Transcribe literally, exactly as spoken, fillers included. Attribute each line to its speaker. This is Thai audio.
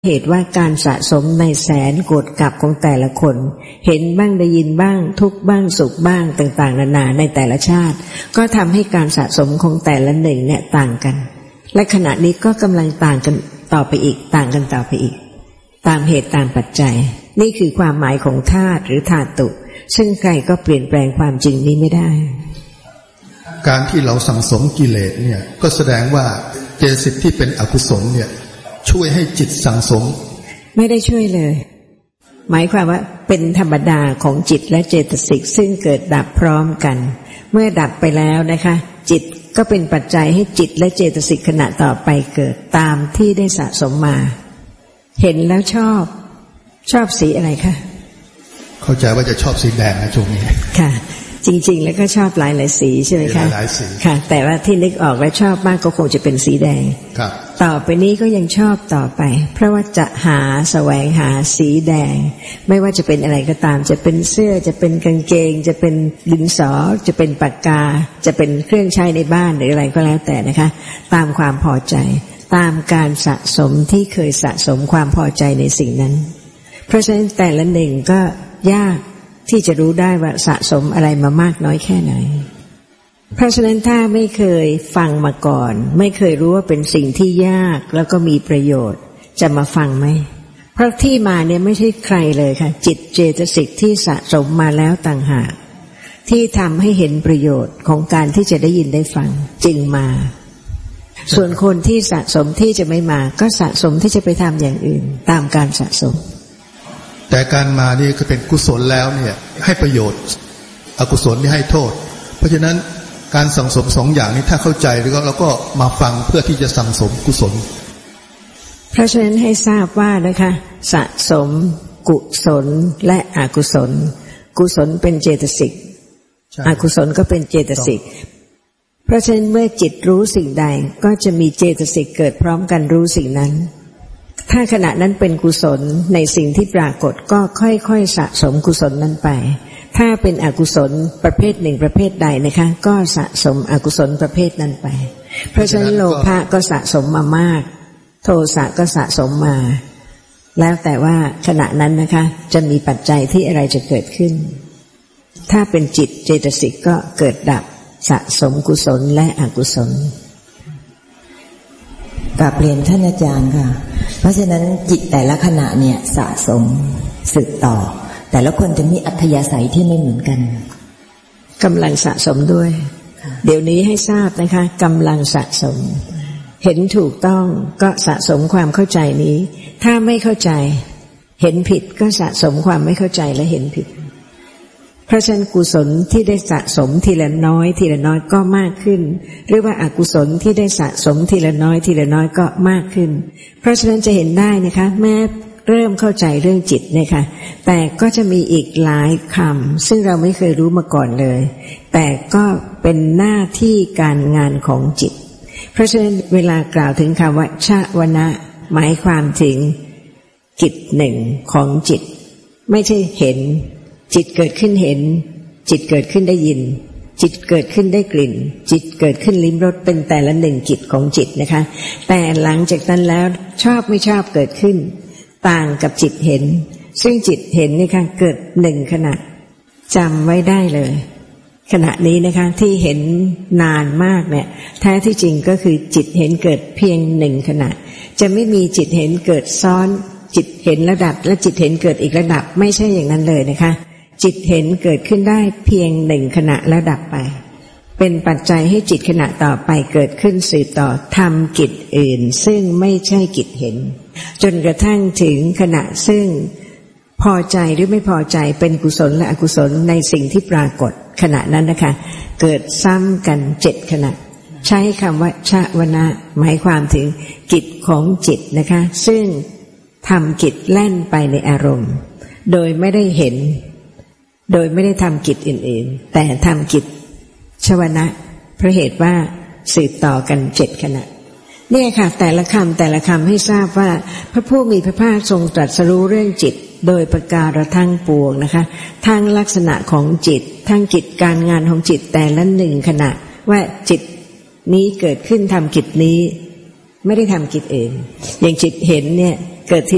Speaker 1: เหตุว่าการสะสมในแสนโกฏกับของแต่ละคนเห็นบ้างได้ยินบ้างทุกบ้างสุขบ้างต่างๆนานาในแต่ละชาติก็ทำให้การสะสมของแต่ละหนึ่งเนี่ยต่างกันและขณะนี้ก็กำลังต่างกันต่อไปอีกต่างกันต่อไปอีกตามเหตุตามปัจจัยนี่คือความหมายของธาตุหรือธาตุซึ่งใครก็เปลี่ยนแปลงความจริงนี้ไม่ได้
Speaker 2: การที่เราสั่งสมกิเลสเนี่ยก็แสดงว่าเจตสิกที่เป็นอกุศลเนี่ยช่วยให้จิตสั่งสม
Speaker 1: ไม่ได้ช่วยเลยหมายความว่าเป็นธรรมดาของจิตและเจตสิกซึ่งเกิดดับพร้อมกันเมื่อดับไปแล้วนะคะจิตก็เป็นปัจจัยให้จิตและเจตสิกขณะต่อไปเกิดตามที่ได้สะสมมาเห็นแล้วชอบชอบสีอะไรคะ
Speaker 2: เข้าใจว่าจะชอบสีแดงนะช่วงนี้
Speaker 1: ค่ะจริงๆแล้วก็ชอบหลายหลายสีใช่ไหมคะ
Speaker 2: หลายสี
Speaker 1: ค่ะแต่ว่าที่นึกออกและชอบมากก็คงจะเป็นสีแดง
Speaker 2: ครับ
Speaker 1: ต่อไปนี้ก็ยังชอบต่อไปเพราะว่าจะหาแสวงหาสีแดงไม่ว่าจะเป็นอะไรก็ตามจะเป็นเสื้อจะเป็นกางเกงจะเป็นดินสอจะเป็นปากกาจะเป็นเครื่องใช้ในบ้านหรืออะไรก็แล้วแต่นะคะตามความพอใจตามการสะสมที่เคยสะสมความพอใจในสิ่งนั้นเพราะฉะนั้นแต่ละหนึ่งก็ยากที่จะรู้ได้ว่าสะสมอะไรมามากน้อยแค่ไหนเพราะฉะนั้นถ้าไม่เคยฟังมาก่อนไม่เคยรู้ว่าเป็นสิ่งที่ยากแล้วก็มีประโยชน์จะมาฟังไหมเพราะที่มาเนี่ยไม่ใช่ใครเลยค่ะจิตเจตสิกที่สะสมมาแล้วต่างหากที่ทำให้เห็นประโยชน์ของการที่จะได้ยินได้ฟังจึงมาส่วนคนที่สะสมที่จะไม่มาก็สะสมที่จะไปทำอย่างอื่นตามการสะสม
Speaker 2: แต่การมานี่ก็เป็นกุศลแล้วเนี่ยให้ประโยชน์อกุศลนี่ให้โทษเพราะฉะนั้นการสั่งสมสองอย่างนี้ถ้าเข้าใจแล้วก็เราก็มาฟังเพื่อที่จะสั่งสมกุศล
Speaker 1: เพราะฉะนั้นให้ทราบว่านะคะสะสมกุศลและอกุศลกุศลเป็นเจตสิกอกุศลก็เป็นเจตสิกเพราะฉะนั้นเมื่อจิตรู้สิ่งใดก็จะมีเจตสิกเกิดพร้อมกันรู้สิ่งนั้นถ้าขณะนั้นเป็นกุศลในสิ่งที่ปรากฏก็ค่อยๆสะสมกุศลนั้นไปถ้าเป็นอกุศลประเภทหนึ่งประเภทใดนะคะก็สะสมอกุศลประเภทนั้นไปเพราะฉะนั้นโลภะก็สะสมมามากโทสะก็สะสมมาแล้วแต่ว่าขณะนั้นนะคะจะมีปัจจัยที่อะไรจะเกิดขึ้นถ้าเป็นจิตเจตสิกก็เกิดดับสะสมกุศลและอกุศล
Speaker 3: กราบเรียนท่านอาจารย์ค่ะเพราะฉะนั้นจิตแต่ละขณะเนี่ยสะสมสืบต่อแต่ละคนจะมีอัธยาศัยที่ไม่เหมือนกัน
Speaker 1: กำลังสะสมด้วยเดี๋ยวนี้ให้ทราบนะคะกำลังสะสมเห็นถูกต้องก็สะสมความเข้าใจนี้ถ้าไม่เข้าใจเห็นผิดก็สะสมความไม่เข้าใจและเห็นผิดเพราะฉะนั้นกุศลที่ได้สะสมทีละน้อยทีละน้อยก็มากขึ้นหรือว่าอกุศลที่ได้สะสมทีละน้อยทีละน้อยก็มากขึ้นเพราะฉะนั้นจะเห็นได้นะคะแม้เริ่มเข้าใจเรื่องจิตนะคะแต่ก็จะมีอีกหลายคำซึ่งเราไม่เคยรู้มาก่อนเลยแต่ก็เป็นหน้าที่การงานของจิตเพราะฉะนั้นเวลากล่าวถึงคำว่าชวนะหมายความถึงกิจหนึ่งของจิตไม่ใช่เห็นจิตเกิดขึ้นเห็นจิตเกิดขึ้นได้ยินจิตเกิดขึ้นได้กลิ่นจิตเกิดขึ้นลิ้มรสเป็นแต่ละหนึ่งกิจของจิตนะคะแต่หลังจากนั้นแล้วชอบไม่ชอบเกิดขึ้นต่างกับจิตเห็นซึ่งจิตเห็นนี่ค่ะเกิดหนึ่งขณะจำไว้ได้เลยขณะนี้นะคะที่เห็นนานมากเนี่ยแท้ที่จริงก็คือจิตเห็นเกิดเพียงหนึ่งขณะจะไม่มีจิตเห็นเกิดซ้อนจิตเห็นระดับและจิตเห็นเกิดอีกระดับไม่ใช่อย่างนั้นเลยนะคะจิตเห็นเกิดขึ้นได้เพียงหนึ่งขณะแล้วดับไปเป็นปัจจัยให้จิตขณะต่อไปเกิดขึ้นสืบต่อทำกิจอื่นซึ่งไม่ใช่กิจเห็นจนกระทั่งถึงขณะซึ่งพอใจหรือไม่พอใจเป็นกุศลและอกุศลในสิ่งที่ปรากฏขณะนั้นนะคะเกิดซ้ำกันเจ็ดขณะใช้คำว่าชวนะหมายความถึงกิจของจิตนะคะซึ่งทำกิจแล่นไปในอารมณ์โดยไม่ได้เห็นโดยไม่ได้ทำกิจอื่นๆแต่ทำกิจชวนะเพราะเหตุว่าสืบต่อกันเจ็ดขณะเนี่ยค่ะแต่ละคำแต่ละคำให้ทราบว่าพระผู้มีพระภาคทรงตรัสรู้เรื่องจิตโดยประการทั้งปวงนะคะทั้งลักษณะของจิตทั้งกิจการงานของจิตแต่ละหนึ่งขณะว่าจิตนี้เกิดขึ้นทำกิจนี้ไม่ได้ทำกิจอื่นอย่างจิตเห็นเนี่ยเกิด